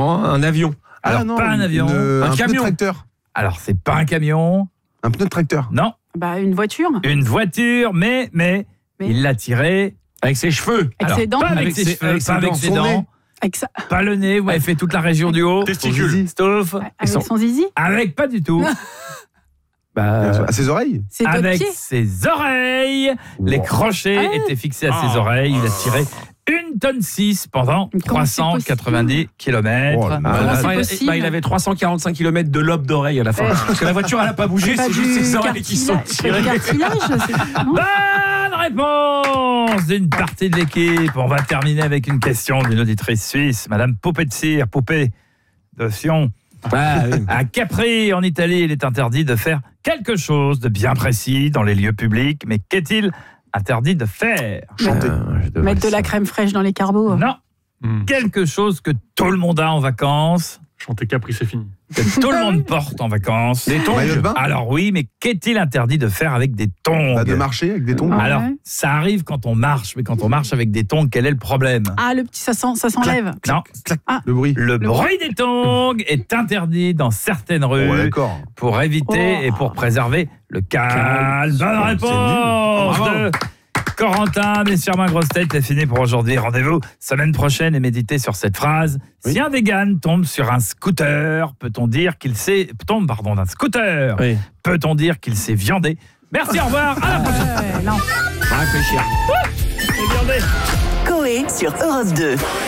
Non, un avion. Alors, pas un avion. Un pneu camion. de tracteur. Alors, c'est pas un camion. Un pneu de tracteur. Non. Bah, une voiture. Une voiture, mais il l'a tiré Avec ses cheveux. Avec ses dents. Pas avec Avec ses ses- cheveux, avec pas avec ses ses dents. Son dents. nez. Avec ça. Pas le nez, vous avez fait toute la région du haut. Testicules. Stouff. Avec son zizi. Avec pas du tout. À ses oreilles. Ses deux Avec pieds. ses oreilles. Les crochets étaient fixés à ses oreilles. Il a tiré 1,6 tonne pendant Mais comment c'est 390 km. Oh là là. Comment c'est Bah, possible il avait 345 km de lobe d'oreille à la fin. Parce que la voiture, elle n'a pas bougé, c'est juste ses oreilles qui sont tirées. cartilage. Non Bonne réponse d'une partie de l'équipe. On va terminer avec une question d'une auditrice suisse, Madame Popetsir, Poupée de Sion. À Capri, en Italie, il est interdit de faire quelque chose de bien précis dans les lieux publics. Mais qu'est-il interdit de faire? Chanter. Mettre de la crème fraîche dans les carbos. Non, quelque chose que tout le monde a en vacances, Chanter Capri, c'est fini. que tout le monde porte en vacances. Les tongs. Maillot de bain. Alors oui, mais qu'est-il interdit de faire avec des tongs? Bah, de marcher avec des tongs. Ah. Alors, Ouais. ça arrive quand on marche, mais quand on marche avec des tongs, quel est le problème? Ah, le petit, ça s'enlève. Non, Le bruit. le bruit des tongs est interdit dans certaines rues Ouais, d'accord. pour éviter Oh. et pour préserver le calme. Bonne C'est réponse Bravo. de Corentin. Messieurs, ma grosse tête, c'est fini pour aujourd'hui. Rendez-vous semaine prochaine et méditez sur cette phrase. Oui. Si un vegan tombe sur un scooter, peut-on dire qu'il s'est... Tombe, pardon, d'un scooter. Oui. Peut-on dire qu'il s'est viandé? Merci, au revoir, à la prochaine. Non. Réfléchir. C'est viandé. Coé sur Europe 2.